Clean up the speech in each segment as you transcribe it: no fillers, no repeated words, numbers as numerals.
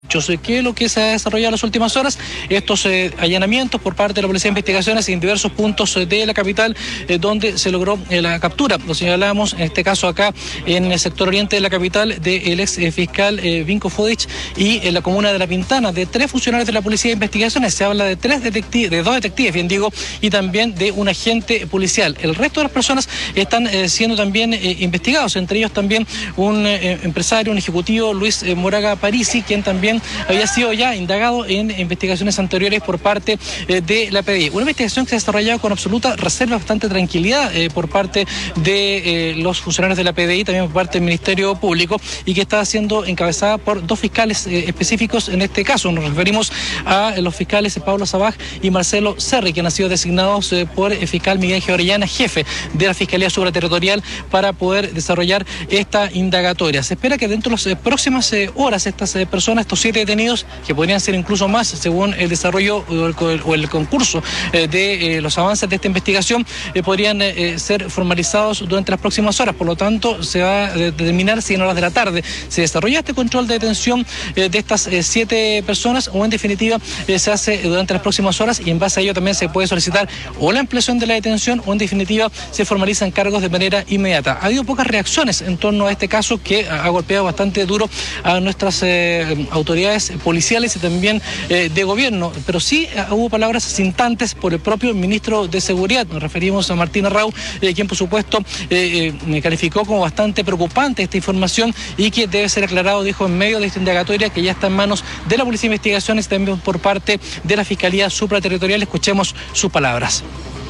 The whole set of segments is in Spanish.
¿Qué es lo que se ha desarrollado en las últimas horas? Estos allanamientos por parte de la Policía de Investigaciones en diversos puntos de la capital, donde se logró la captura, lo señalamos en este caso acá en el sector oriente de la capital, del ex fiscal Vinko Fodic, y en la comuna de La Pintana, de 3 funcionarios de la Policía de Investigaciones. Se habla de 2 detectives, bien digo, y también de un agente policial. El resto de las personas están siendo también investigados, entre ellos también un empresario, un ejecutivo, Luis Moraga Parisi, quien también había sido ya indagado en investigaciones anteriores por parte de la PDI. Una investigación que se ha desarrollado con absoluta reserva, bastante tranquilidad por parte de los funcionarios de la PDI, también por parte del Ministerio Público, y que está siendo encabezada por 2 fiscales específicos en este caso. Nos referimos a los fiscales Pablo Sabaj y Marcelo Cerri, quienes han sido designados por el fiscal Miguel Ángel Orellana, jefe de la Fiscalía Supraterritorial, para poder desarrollar esta indagatoria. Se espera que dentro de las próximas horas estas personas, estos 7 detenidos, que podrían ser incluso más según el desarrollo o el concurso de los avances de esta investigación, podrían ser formalizados durante las próximas horas. Por lo tanto, se va a determinar si en horas de la tarde se desarrolla este control de detención de estas 7 personas, o en definitiva se hace durante las próximas horas, y en base a ello también se puede solicitar o la ampliación de la detención, o en definitiva se formalizan cargos de manera inmediata. Ha habido pocas reacciones en torno a este caso, que ha golpeado bastante duro a nuestras autoridades policiales y también de gobierno, pero sí hubo palabras asintantes por el propio ministro de Seguridad. Nos referimos a Martín Arrau, quien por supuesto me calificó como bastante preocupante esta información, y que debe ser aclarado, dijo, en medio de esta indagatoria que ya está en manos de la Policía de Investigaciones, también por parte de la Fiscalía Supraterritorial. Escuchemos sus palabras.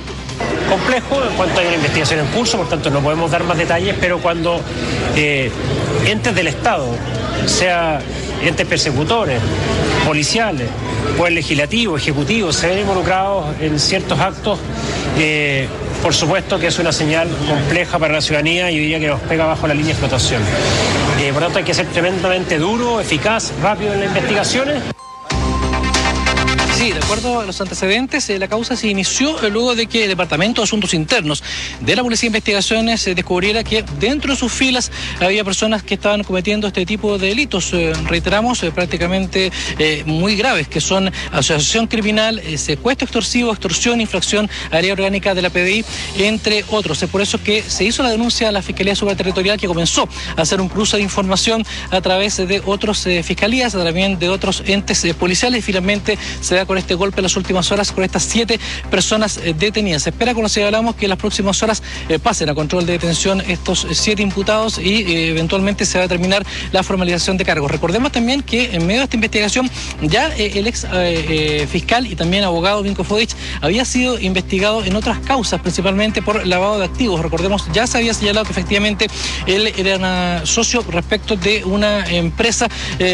Complejo en cuanto hay una investigación en curso, por tanto no podemos dar más detalles, pero cuando entes del Estado, sea entes persecutores, policiales, poder legislativo, ejecutivo, se ven involucrados en ciertos actos, por supuesto que es una señal compleja para la ciudadanía, y diría que nos pega bajo la línea de explotación. Por lo tanto hay que ser tremendamente duro, eficaz, rápido en las investigaciones. Sí, de acuerdo a los antecedentes, la causa se inició luego de que el Departamento de Asuntos Internos de la Policía de Investigaciones descubriera que dentro de sus filas había personas que estaban cometiendo este tipo de delitos, reiteramos, prácticamente muy graves, que son asociación criminal, secuestro extorsivo, extorsión, infracción a la ley orgánica de la PDI, entre otros. Es por eso que se hizo la denuncia a la Fiscalía Supraterritorial, que comenzó a hacer un cruce de información a través de otras fiscalías, también de otros entes policiales, y finalmente se da con este golpe en las últimas horas con estas 7 personas detenidas. Se espera, como señalamos, que en las próximas horas pasen a control de detención estos 7 imputados, y eventualmente se va a terminar la formalización de cargos. Recordemos también que en medio de esta investigación ya el ex fiscal y también abogado Vinko Fodic había sido investigado en otras causas, principalmente por lavado de activos. Recordemos, ya se había señalado que efectivamente él era socio respecto de una empresa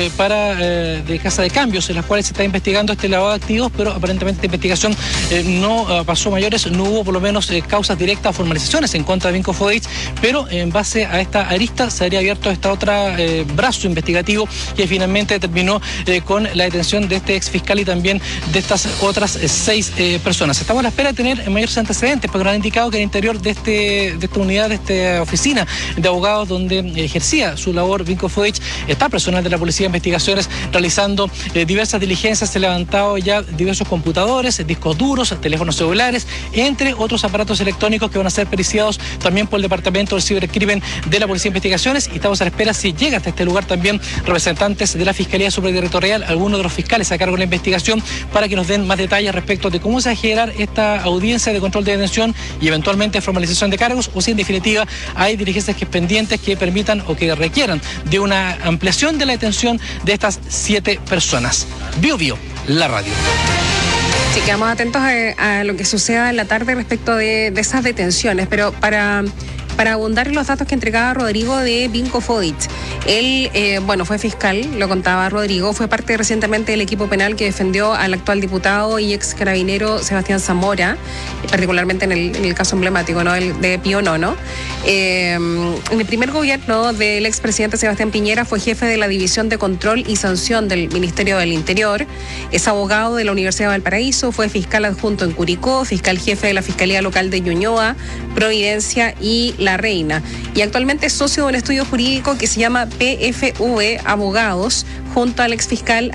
de casa de cambios, en las cuales se está investigando este lavado de activos, pero aparentemente esta investigación no pasó mayores, no hubo por lo menos causas directas o formalizaciones en contra de Vinko Fodic, pero en base a esta arista se habría abierto esta otra brazo investigativo, que finalmente terminó con la detención de este ex fiscal y también de estas otras 6 personas. Estamos a la espera de tener mayores antecedentes, porque nos han indicado que al interior de esta unidad, de esta oficina de abogados donde ejercía su labor Vinko Fodic, está personal de la Policía de Investigaciones realizando diversas diligencias. Se han levantado ya diversos computadores, discos duros, teléfonos celulares, entre otros aparatos electrónicos que van a ser periciados también por el Departamento del Cibercrimen de la Policía de Investigaciones, y estamos a la espera si llega hasta este lugar también representantes de la Fiscalía Supraterritorial, algunos de los fiscales a cargo de la investigación, para que nos den más detalles respecto de cómo se va a generar esta audiencia de control de detención y eventualmente formalización de cargos, o si en definitiva hay diligencias pendientes que permitan o que requieran de una ampliación de la detención de estas 7 personas. Bio, la radio. Sí, quedamos atentos a lo que suceda en la tarde respecto de esas detenciones, pero para abundar en los datos que entregaba Rodrigo de Vinko Fodic. Él, fue fiscal, lo contaba Rodrigo, fue parte recientemente del equipo penal que defendió al actual diputado y ex carabinero Sebastián Zamora, particularmente en el caso emblemático, ¿no?, el de Pío Nono. En el primer gobierno del expresidente Sebastián Piñera fue jefe de la División de Control y Sanción del Ministerio del Interior, es abogado de la Universidad de Valparaíso, fue fiscal adjunto en Curicó, fiscal jefe de la Fiscalía Local de Ñuñoa, Providencia y La Reina, y actualmente es socio de un estudio jurídico que se llama PFV Abogados junto al exfiscal